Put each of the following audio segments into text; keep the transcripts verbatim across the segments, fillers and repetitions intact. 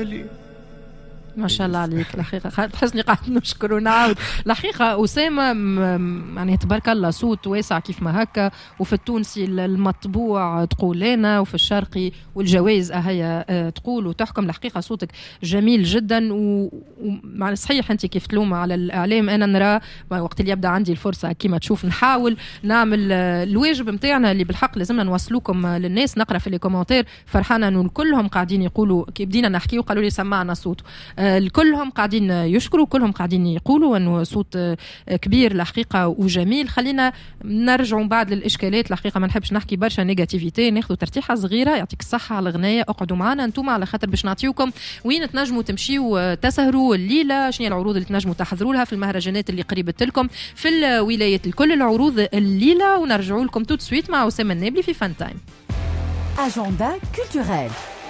الدولي. ما شاء الله عليك الحقيقة، تحسني قاعد نشكر ونعاود. الحقيقة أسامة يعني تبارك الله صوت واسع كيف ما هكا، وفي التونسي المطبوع تقول لنا، وفي الشرقي والجوائز أهيا تقول وتحكم. الحقيقة صوتك جميل جدا، ومع صحيح أنت كيف تلومة على الإعلام، أنا نرى وقت اللي يبدأ عندي الفرصة كيما تشوف نحاول نعمل الواجب متاعنا اللي بالحق لازمنا نوصلوكم للناس. نقرأ في الكومنتير فرحانة أنه كلهم قاعدين يقولوا كي بدينا نحكي وقالوا لي سمعنا صوت، كلهم قاعدين يشكروا، كلهم قاعدين يقولوا أنه صوت كبير الحقيقة وجميل. خلينا نرجع بعد للإشكالات. الحقيقة ما نحبش نحكي برشا نيجاتيفيتي، ناخذوا ترتيحة صغيرة. يعطيك الصحة على الغناية، اقعدوا معنا انتم على خاطر باش نعطيوكم وين تنجموا تمشيوا تسهروا الليلة، شنو العروض اللي تنجموا تحضروا لها في المهرجانات اللي قريبة لكم في الولايات الكل، العروض الليلة. ونرجعوا لكم توت سويت مع أسامة النابلي في فان تايم. أجندة كولتوريل.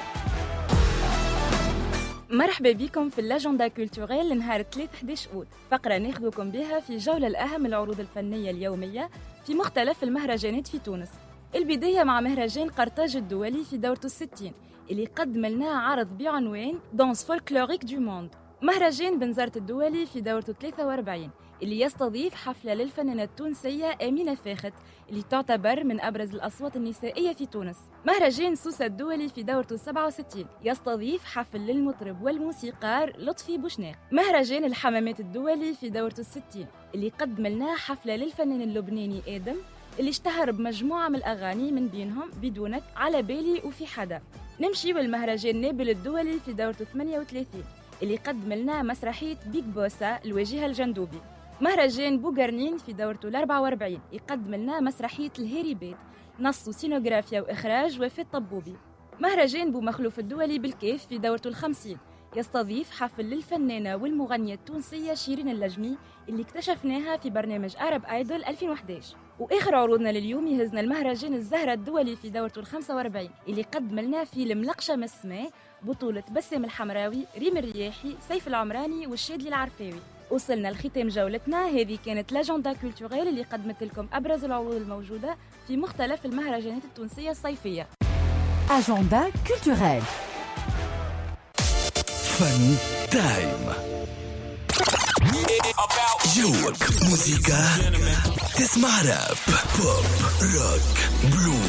مرحبا بكم في الأجندة كولتوريل لنهار ثلاثة أحد عشر أوت، فقرة ناخذكم بها في جولة الأهم العروض الفنية اليومية في مختلف المهرجانات في تونس. البداية مع مهرجان قرطاج الدولي في دورته الستين اللي قدم لنا عرض بعنوان دانس فولكلوريك دو موند. مهرجان بنزرة الدولي في دورته ثلاثة وأربعين اللي يستضيف حفلة للفنانة التونسية أمينة فاخت اللي تعتبر من أبرز الأصوات النسائية في تونس. مهرجان سوسة الدولي في دورته سبعة وستين يستضيف حفل للمطرب والموسيقار لطفي بوشناق. مهرجان الحمامات الدولي في دورته الستين اللي قدم لنا حفلة للفنان اللبناني آدم اللي اشتهر بمجموعة من الأغاني من بينهم بدونك، على بالي، وفي حدا. نمشي والمهرجان نابل الدولي في دورته ثمانية وثلاثين اللي قدم لنا مسرحية بيك بوسا الواجهة الجندوبي. مهرجان بوغرنين في دورته الأربعة وأربعين يقدم لنا مسرحية الهيري بيت، نص وسينوغرافيا وإخراج وفاة طبوبي. مهرجان بو مخلوف الدولي بالكيف في دورته الخمسين يستضيف حفل للفنانة والمغنية التونسية شيرين اللجمي اللي اكتشفناها في برنامج أرب آيدول ألفين وإحدى عشر. وآخر عروضنا لليوم يهزنا المهرجان الزهرة الدولي في دورته الخمسة وأربعين اللي قدم لنا فيلم لقشة من السماء بطولة بسام الحمراوي، ريم الرياحي، سيف العمراني والشادلي العرفاوي. وصلنا لختام جولتنا. هذه كانت لاجندا كولتوريل اللي قدمت لكم أبرز العروض الموجودة في مختلف المهرجانات التونسية الصيفية. أجندة كولتوريل. فان تايم. جوك موسيقى تسمع راب، بوب، روك، بلو